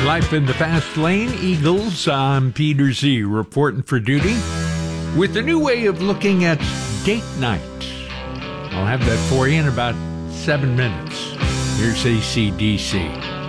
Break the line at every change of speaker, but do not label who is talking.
Life in the Fast Lane, Eagles. I'm Peter Z, reporting for duty with a new way of looking at date night. I'll have that for you in about 7 minutes. Here's AC/DC.